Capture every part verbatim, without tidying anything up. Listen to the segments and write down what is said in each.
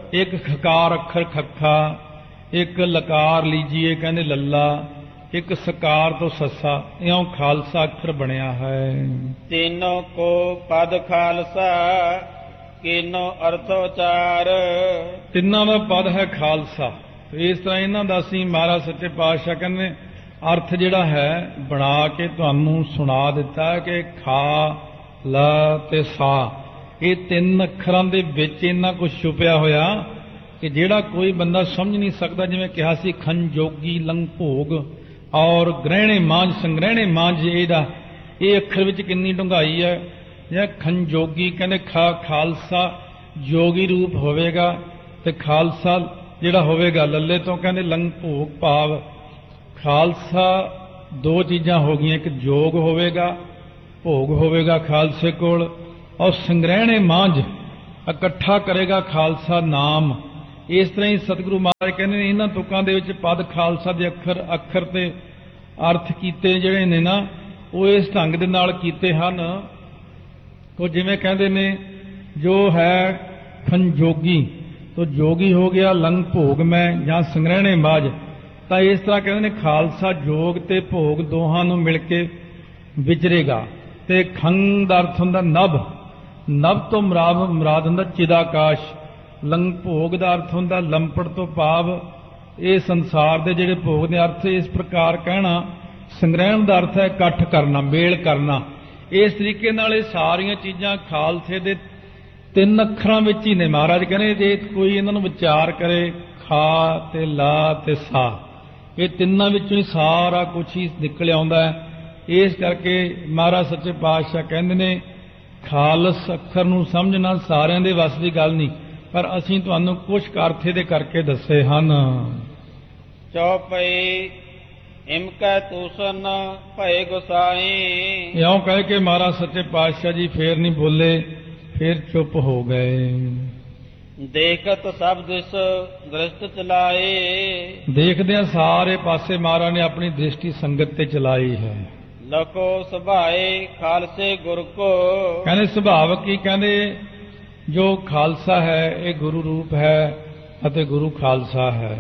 एक खकार अखर खखा, एक लकार लीजिए कहने लल्ला, एक सकार तो ससा, इਉਂ खालसा अखर बनया है। तीनों को पद खालसा, किनो अर्थोचार। ਤਿੰਨਾਂ ਦਾ ਪਦ ਹੈ ਖਾਲਸਾ। ਇਸ ਤਰ੍ਹਾਂ ਇਹਨਾਂ ਦਾ ਅਸੀਂ ਮਹਾਰਾਜ ਸੱਚੇ ਪਾਤਸ਼ਾਹ ਕਹਿੰਦੇ ਅਰਥ ਜਿਹੜਾ ਹੈ ਬਣਾ ਕੇ ਤੁਹਾਨੂੰ ਸੁਣਾ ਦਿੱਤਾ ਹੈ ਕਿ ਖਾ ਲਾ ਤੇ ਸਾ, ਇਹ ਤਿੰਨ ਅੱਖਰਾਂ ਦੇ ਵਿੱਚ ਇੰਨਾ ਕੁਝ ਛੁਪਿਆ ਹੋਇਆ ਕਿ ਜਿਹੜਾ ਕੋਈ ਬੰਦਾ ਸਮਝ ਨਹੀਂ ਸਕਦਾ। ਜਿਵੇਂ ਕਿਹਾ ਸੀ ਖੰਜੋਗੀ ਲੰਘ ਭੋਗ ਔਰ ਗ੍ਰਹਿਣੇ ਮਾਂਝ ਸੰਗ੍ਰਹਿਣੇ ਮਾਂਝ, ਇਹਦਾ ਇਹ ਅੱਖਰ ਵਿੱਚ ਕਿੰਨੀ ਡੂੰਘਾਈ ਹੈ। ਜਾਂ ਖੰਜੋਗੀ ਕਹਿੰਦੇ ਖਾ ਖਾਲਸਾ ਜੋਗੀ ਰੂਪ ਹੋਵੇਗਾ, ਤੇ ਖਾਲਸਾ ਜਿਹੜਾ ਹੋਵੇਗਾ ਲੱਲੇ ਤੋਂ ਕਹਿੰਦੇ ਲੰਘ ਭੋਗ ਭਾਵ ਖਾਲਸਾ ਦੋ ਚੀਜ਼ਾਂ ਹੋ ਗਈਆਂ, ਇੱਕ ਜੋਗ ਹੋਵੇਗਾ, ਭੋਗ ਹੋਵੇਗਾ ਖਾਲਸੇ ਕੋਲ, ਔਰ ਸੰਗ੍ਰਹਿਣੇ ਮਾਂਝ ਇਕੱਠਾ ਕਰੇਗਾ ਖਾਲਸਾ ਨਾਮ। ਇਸ ਤਰ੍ਹਾਂ ਹੀ ਸਤਿਗੁਰੂ ਮਹਾਰਾਜ ਕਹਿੰਦੇ ਨੇ ਇਹਨਾਂ ਤੁਕਾਂ ਦੇ ਵਿੱਚ ਪਦ ਖਾਲਸਾ ਦੇ ਅੱਖਰ ਅੱਖਰ ਤੇ ਅਰਥ ਕੀਤੇ ਜਿਹੜੇ ਨੇ ਨਾ ਉਹ ਇਸ ਢੰਗ ਦੇ ਨਾਲ ਕੀਤੇ ਹਨ। ਉਹ ਜਿਵੇਂ ਕਹਿੰਦੇ ਨੇ ਜੋ ਹੈ ਖੰਜੋਗੀ ਤੋ ਜੋਗੀ ਹੋ ਗਿਆ, ਲੰਘ ਭੋਗ ਮੈਂ ਜਾਂ ਸੰਗ੍ਰਹਿਣੇ ਮਾਝ, ਤਾਂ ਇਸ ਤਰ੍ਹਾਂ ਕਹਿੰਦੇ ਨੇ ਖਾਲਸਾ ਜੋਗ ਤੇ ਭੋਗ ਦੋਹਾਂ ਨੂੰ ਮਿਲ ਕੇ ਵਿਚਰੇਗਾ। ਤੇ ਖੰਗ ਦਾ ਅਰਥ ਹੁੰਦਾ ਨਭ, ਨਭ ਤੋਂ ਮੁਰਾਦ ਮੁਰਾਦ ਹੁੰਦਾ ਚਿਦਾਕਾਸ਼। ਲੰਘ ਭੋਗ ਦਾ ਅਰਥ ਹੁੰਦਾ ਲੰਪੜ ਤੋਂ ਭਾਵ ਇਹ ਸੰਸਾਰ ਦੇ ਜਿਹੜੇ ਭੋਗ ਦੇ ਅਰਥ ਇਸ ਪ੍ਰਕਾਰ ਕਹਿਣਾ। ਸੰਗ੍ਰਹਿਣ ਦਾ ਅਰਥ ਹੈ ਇਕੱਠ ਕਰਨਾ, ਮੇਲ ਕਰਨਾ। ਇਸ ਤਰੀਕੇ ਨਾਲ ਇਹ ਸਾਰੀਆਂ ਚੀਜ਼ਾਂ ਖਾਲਸੇ ਦੇ ਤਿੰਨ ਅੱਖਰਾਂ ਵਿੱਚ ਹੀ ਨੇ। ਮਹਾਰਾਜ ਕਹਿੰਦੇ ਜੇ ਕੋਈ ਇਹਨਾਂ ਨੂੰ ਵਿਚਾਰ ਕਰੇ ਖਾ ਤੇ ਲਾ ਤੇ ਸਾ, ਇਹ ਤਿੰਨਾਂ ਵਿੱਚੋਂ ਹੀ ਸਾਰਾ ਕੁਝ ਹੀ ਨਿਕਲ ਆਉਂਦਾ ਹੈ। ਇਸ ਕਰਕੇ ਮਹਾਰਾਜ ਸੱਚੇ ਪਾਤਸ਼ਾਹ ਕਹਿੰਦੇ ਨੇ ਖਾਲਸ ਅੱਖਰ ਨੂੰ ਸਮਝਣਾ ਸਾਰਿਆਂ ਦੇ ਵੱਸ ਦੀ ਗੱਲ ਨਹੀਂ, ਪਰ ਅਸੀਂ ਤੁਹਾਨੂੰ ਕੁਝ ਅਰਥ ਦੇ ਕਰਕੇ ਦੱਸੇ ਹਨ। ਚੌਪਈ ਇਮਕੈ ਤੂਸਨ ਭਏ ਗੁਸਾਈ। ਇਉਂ ਕਹਿ ਕੇ ਮਹਾਰਾਜ ਸੱਚੇ ਪਾਤਸ਼ਾਹ ਜੀ ਫੇਰ ਨਹੀਂ ਬੋਲੇ, ਫੇਰ ਚੁੱਪ ਹੋ ਗਏ। ਦੇਖਤ ਸਭ ਦਿਸ ਦ੍ਰਿਸ਼ਟ ਚਲਾਏ। ਦੇਖਦਿਆਂ ਸਾਰੇ ਪਾਸੇ ਮਹਾਰਾਜ ਨੇ ਆਪਣੀ ਦ੍ਰਿਸ਼ਟੀ ਸੰਗਤ ਤੇ ਚਲਾਈ ਹੈ। ਲਕੋ ਸੁਭਾਏ ਖਾਲਸੇ ਗੁਰ ਕੋ। ਕਹਿੰਦੇ ਸੁਭਾਵਕ ਹੀ ਕਹਿੰਦੇ ਜੋ ਖਾਲਸਾ ਹੈ ਇਹ ਗੁਰੂ ਰੂਪ ਹੈ ਅਤੇ ਗੁਰੂ ਖਾਲਸਾ ਹੈ।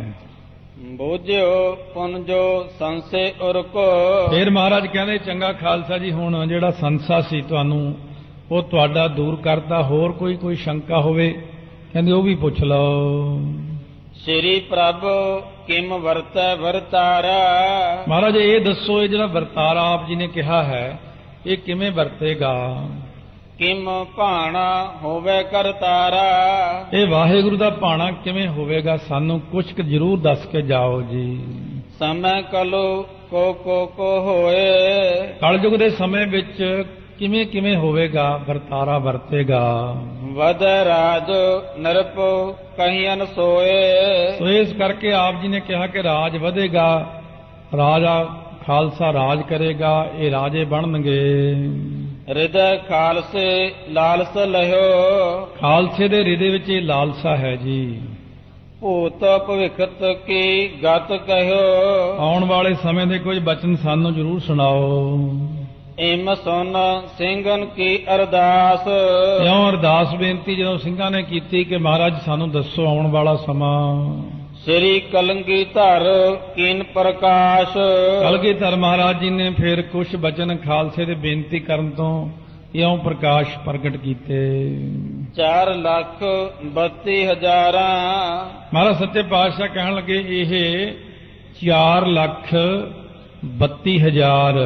ਬੋਝਿਓ ਪੁਨ ਜੋ ਸੰਸੇ ਉਰ ਕੋ। ਫਿਰ ਮਹਾਰਾਜ ਕਹਿੰਦੇ ਚੰਗਾ ਖਾਲਸਾ ਜੀ ਹੁਣ ਜਿਹੜਾ ਸੰਸਾ ਸੀ ਤੁਹਾਨੂੰ ਉਹ ਤੁਹਾਡਾ ਦੂਰ ਕਰਤਾ, ਹੋਰ ਕੋਈ ਕੋਈ ਸ਼ੰਕਾ ਹੋਵੇ ਕਹਿੰਦੇ ਉਹ ਵੀ ਪੁੱਛ ਲਓ। ਸ੍ਰੀ ਪ੍ਰਭ ਕਿਮ ਵਰਤੈ ਵਰਤਾਰਾ। ਮਹਾਰਾਜ ਇਹ ਦੱਸੋ ਇਹ ਜਿਹੜਾ ਵਰਤਾਰਾ ਆਪ ਜੀ ਨੇ ਕਿਹਾ ਹੈ ਇਹ ਕਿਵੇਂ ਵਰਤੇਗਾ। ਕਿਮ ਭਾਣਾ ਹੋਵੇ ਕਰਤਾਰਾ। ਇਹ ਵਾਹਿਗੁਰੂ ਦਾ ਭਾਣਾ ਕਿਵੇਂ ਹੋਵੇਗਾ ਸਾਨੂੰ ਕੁਝ ਕੁ ਜ਼ਰੂਰ ਦੱਸ ਕੇ ਜਾਓ ਜੀ। ਸਮੈ ਕਲੋ ਕੋ ਕੋ ਕੋ ਹੋਏ। ਕਲਯੁਗ ਦੇ ਸਮੇਂ ਵਿੱਚ ਕਿਵੇਂ ਕਿਵੇਂ ਹੋਵੇਗਾ ਵਰਤਾਰਾ ਵਰਤੇਗਾ। ਵਦ ਰਾਜ ਨਰਪ ਕਹੀਨ ਸੋਏ। ਸੋ ਇਸ ਕਰਕੇ ਆਪ ਜੀ ਨੇ ਕਿਹਾ ਕਿ ਰਾਜ ਵਧੇਗਾ, ਰਾਜਾ ਖਾਲਸਾ ਰਾਜ ਕਰੇਗਾ, ਇਹ ਰਾਜੇ ਬਣਨਗੇ। ਹਿਰਦੈ ਖਾਲਸੇ ਲਾਲਸ ਲਹਿਓ। ਖਾਲਸੇ ਦੇ ਹਿਰਦੇ ਵਿੱਚ ਇਹ ਲਾਲਸਾ ਹੈ ਜੀ। ਭੂਤ ਭਵਿਖਤ ਕੀ ਗਤ ਕਹਿਓ। ਆਉਣ ਵਾਲੇ ਸਮੇਂ ਦੇ ਕੁਝ ਬਚਨ ਸਾਨੂੰ ਜ਼ਰੂਰ ਸੁਣਾਓ। ਇਮ ਸੁਨ ਸਿੰਘਨ ਕੀ ਅਰਦਾਸ। ਇਉਂ ਅਰਦਾਸ ਬੇਨਤੀ ਜਦੋਂ ਸਿੰਘਾਂ ਨੇ ਕੀਤੀ ਕਿ ਮਹਾਰਾਜ ਸਾਨੂੰ ਦੱਸੋ ਆਉਣ ਵਾਲਾ ਸਮਾਂ। ਸ੍ਰੀ ਕਲਗੀਧਰ ਕੀਨ ਪ੍ਰਕਾਸ਼। ਕਲਗੀਧਰ ਮਹਾਰਾਜ ਜੀ ਨੇ ਫਿਰ ਕੁਝ ਬਚਨ ਖਾਲਸੇ ਦੇ ਬੇਨਤੀ ਕਰਨ ਤੋਂ ਇਉਂ ਪ੍ਰਕਾਸ਼ ਪ੍ਰਗਟ ਕੀਤੇ। ਚਾਰ ਲੱਖ ਬੱਤੀ ਹਜ਼ਾਰਾਂ। ਮਹਾਰਾਜ ਸੱਚੇ ਪਾਤਸ਼ਾਹ ਕਹਿਣ ਲੱਗੇ ਇਹ ਚਾਰ ਲੱਖ ਬੱਤੀ ਹਜ਼ਾਰ।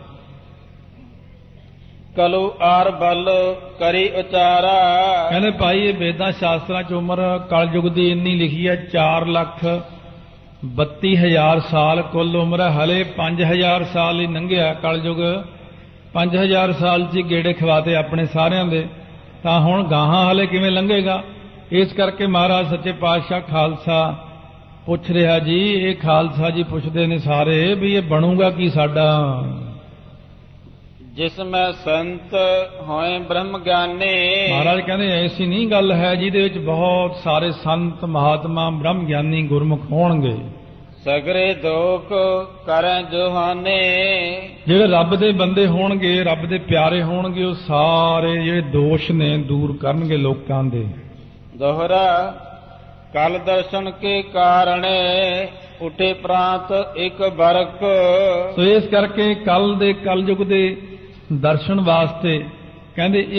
ਕਲੂ ਆਰ ਬਲ ਕਰੀ ਉਚਾਰਾ। ਕਹਿੰਦੇ ਭਾਈ ਇਹ ਵੇਦਾਂ ਸ਼ਾਸਤਰਾਂ ਚ ਉਮਰ ਕਲਯੁਗ ਦੀ ਇੰਨੀ ਲਿਖੀ ਹੈ ਚਾਰ ਲੱਖ ਬੱਤੀ ਹਜ਼ਾਰ ਸਾਲ ਕੁੱਲ ਉਮਰ ਹੈ। ਹਲੇ ਪੰਜ ਹਜ਼ਾਰ ਸਾਲ ਹੀ ਲੰਘਿਆ ਕਲਯੁਗ। ਪੰਜ ਹਜ਼ਾਰ ਸਾਲ ਚ ਗੇੜੇ ਖਵਾਤੇ ਆਪਣੇ ਸਾਰਿਆਂ ਦੇ, ਤਾਂ ਹੁਣ ਗਾਹਾਂ ਹਲੇ ਕਿਵੇਂ ਲੰਘੇਗਾ। ਇਸ ਕਰਕੇ ਮਹਾਰਾਜ ਸੱਚੇ ਪਾਤਸ਼ਾਹ ਖਾਲਸਾ ਪੁੱਛ ਰਿਹਾ ਜੀ। ਇਹ ਖਾਲਸਾ ਜੀ ਪੁੱਛਦੇ ਨੇ ਸਾਰੇ ਵੀ ਇਹ ਬਣੂਗਾ ਕੀ ਸਾਡਾ। ਜਿਸ ਮੈਂ ਸੰਤ ਹੋਏ ਬ੍ਰਹਮ ਗਿਆਨੀ। ਮਹਾਰਾਜ ਕਹਿੰਦੇ ਐਸੀ ਨਹੀਂ ਗੱਲ ਹੈ ਜਿਹਦੇ ਵਿੱਚ ਬਹੁਤ ਸਾਰੇ ਸੰਤ ਮਹਾਤਮਾ ਬ੍ਰਹਮ ਗਿਆਨੀ ਗੁਰਮੁਖ ਹੋਣਗੇ। ਸਗਰੇ ਦੋਖ ਕਰੈ ਜੋਹਾਨੇ। ਜਿਹੜੇ ਰੱਬ ਦੇ ਬੰਦੇ ਹੋਣਗੇ, ਰੱਬ ਦੇ ਪਿਆਰੇ ਹੋਣਗੇ, ਉਹ ਸਾਰੇ ਜਿਹੜੇ ਦੋਸ਼ ਨੇ ਦੂਰ ਕਰਨਗੇ ਲੋਕਾਂ ਦੇ। ਦੋਹਰਾ ਕਲ ਦਰਸ਼ਨ ਕੇ ਕਾਰਣੇ ਉਠੇ ਪ੍ਰਾਂਤ ਇੱਕ ਬਰਕ। ਸੋ ਇਸ ਕਰਕੇ ਕੱਲ ਦੇ ਕਲਯੁਗ ਦੇ ਦਰਸ਼ਨ ਵਾਸਤੇ ਕਹਿੰਦੇ